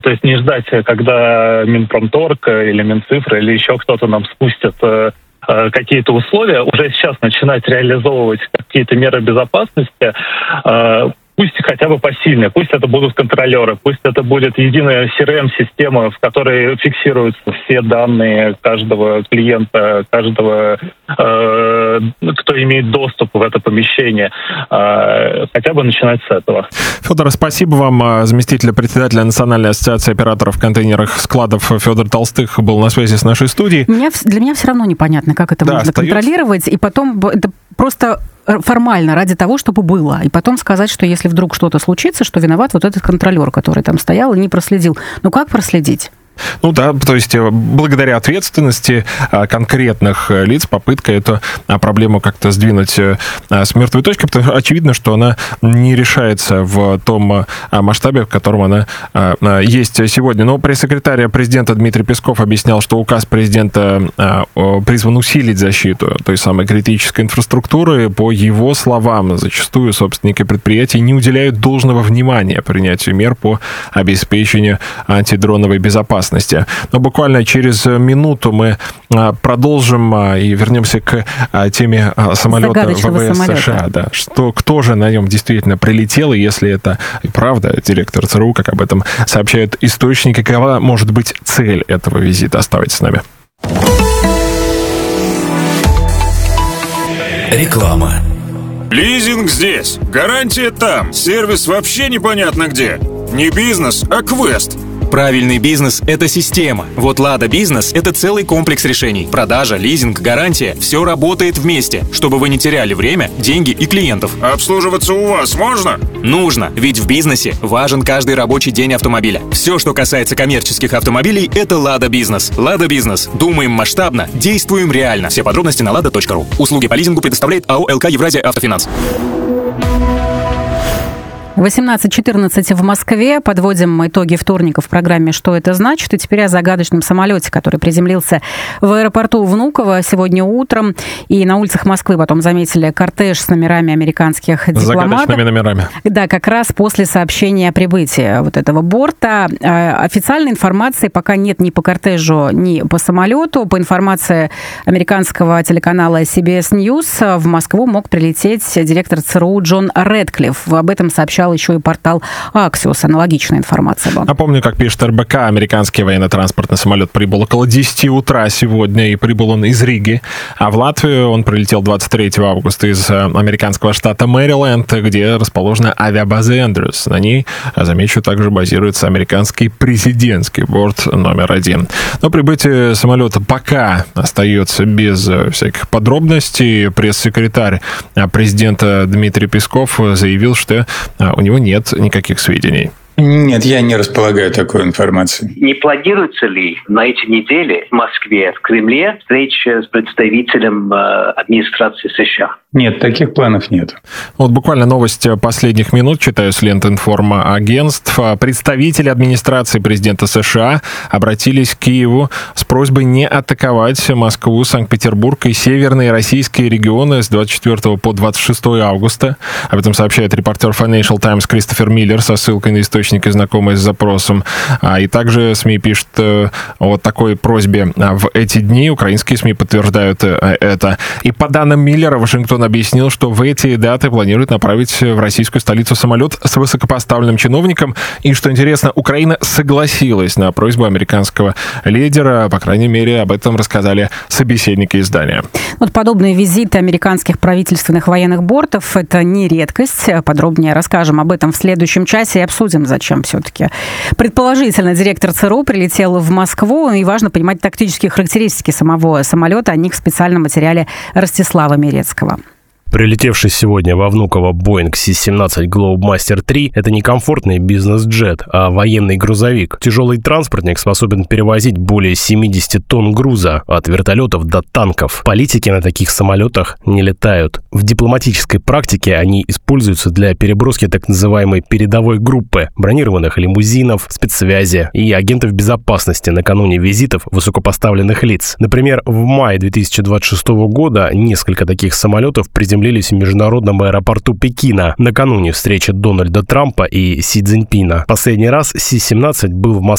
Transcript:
То есть не ждать, когда Минпромторг или Минцифры или еще кто-то нам спустят какие-то условия, уже сейчас начинать реализовывать какие-то меры безопасности, пусть хотя бы посильные, пусть это будут контролеры, пусть это будет единая CRM-система, в которой фиксируются все данные каждого клиента, каждого, кто имеет доступ в это помещение. Хотя бы начинать с этого. Федор, спасибо вам. Заместитель председателя Национальной ассоциации операторов контейнерных складов Федор Толстых был на связи с нашей студией. Для меня все равно непонятно, как это можно контролировать, и потом это просто формально, ради того, чтобы было. И потом сказать, что если вдруг что-то случится, что виноват вот этот контролер, который там стоял и не проследил. Ну как проследить? Ну да, то есть благодаря ответственности конкретных лиц попытка эту проблему как-то сдвинуть с мертвой точки, потому что очевидно, что она не решается в том масштабе, в котором она есть сегодня. Но пресс-секретарь президента Дмитрий Песков объяснял, что указ президента призван усилить защиту той самой критической инфраструктуры. По его словам, зачастую собственники предприятий не уделяют должного внимания принятию мер по обеспечению антидроновой безопасности. Но буквально через минуту мы продолжим и вернемся к теме самолета ВВС США. Да. Кто же на нем действительно прилетел, и если это и правда директор ЦРУ, как об этом сообщают источники, какова может быть цель этого визита? Оставайтесь с нами. Реклама. Лизинг здесь, гарантия там, сервис вообще непонятно где. Не бизнес, а квест. Правильный бизнес – это система. Вот Lada Бизнес – это целый комплекс решений. Продажа, лизинг, гарантия – все работает вместе, чтобы вы не теряли время, деньги и клиентов. Обслуживаться у вас можно? Нужно, ведь в бизнесе важен каждый рабочий день автомобиля. Все, что касается коммерческих автомобилей – это Lada Бизнес. Lada Бизнес. Думаем масштабно, действуем реально. Все подробности на lada.ru. Услуги по лизингу предоставляет АО «ЛК Евразия Автофинанс». 18:14 в Москве. Подводим итоги вторника в программе «Что это значит?». И теперь о загадочном самолете, который приземлился в аэропорту Внуково сегодня утром. И на улицах Москвы потом заметили кортеж с номерами американских дипломатов. Загадочными номерами. Да, как раз после сообщения о прибытии вот этого борта. Официальной информации пока нет ни по кортежу, ни по самолету. По информации американского телеканала CBS News, в Москву мог прилететь директор ЦРУ Джон Рэдклифф. Об этом сообщал еще и портал Axios. Аналогичная информация была. Напомню, как пишет РБК, американский военно-транспортный самолет прибыл около 10 утра сегодня, и прибыл он из Риги. А в Латвию он прилетел 23 августа из американского штата Мэриленд, где расположена авиабаза Эндрюс. На ней, замечу, также базируется американский президентский борт номер 1. Но прибытие самолета пока остается без всяких подробностей. Пресс-секретарь президента Дмитрий Песков заявил, что у него нет никаких сведений. Нет, я не располагаю такой информацией. Не планируется ли на этой неделе в Москве, в Кремле, встреча с представителем администрации США? Нет, таких планов нет. Вот буквально новость последних минут, читаю с лент информагентств. Представители администрации президента США обратились к Киеву с просьбой не атаковать Москву, Санкт-Петербург и северные российские регионы с 24 по 26 августа. Об этом сообщает репортер Financial Times Кристофер Миллер со ссылкой на источники, знакомые с запросом. И также СМИ пишут о такой просьбе в эти дни. Украинские СМИ подтверждают это. И по данным Миллера, Вашингтон объяснил, что в эти даты планирует направить в российскую столицу самолет с высокопоставленным чиновником. И, что интересно, Украина согласилась на просьбу американского лидера. По крайней мере, об этом рассказали собеседники издания. Вот подобные визиты американских правительственных военных бортов – это не редкость. Подробнее расскажем об этом в следующем часе и обсудим, зачем все-таки. Предположительно, директор ЦРУ прилетел в Москву, и важно понимать тактические характеристики самого самолета. О них в специальном материале Ростислава Мирецкого. Прилетевший сегодня во Внуково Boeing C-17 Globemaster III – это не комфортный бизнес-джет, а военный грузовик. Тяжелый транспортник способен перевозить более 70 тонн груза, от вертолетов до танков. Политики на таких самолетах не летают. В дипломатической практике они используются для переброски так называемой передовой группы, бронированных лимузинов, спецсвязи и агентов безопасности накануне визитов высокопоставленных лиц. Например, в мае 2026 года несколько таких самолетов приземлились приземлились в международном аэропорту Пекина накануне встречи Дональда Трампа и Си Цзиньпина. Последний раз Си-17 был в Москве